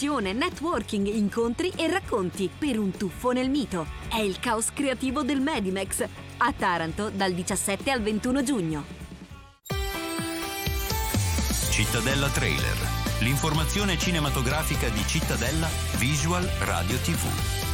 passione, networking, incontri e racconti per un tuffo nel mito. È il caos creativo del Medimex, a Taranto dal 17 al 21 giugno. Cittadella Trailer, l'informazione cinematografica di Cittadella Visual Radio TV.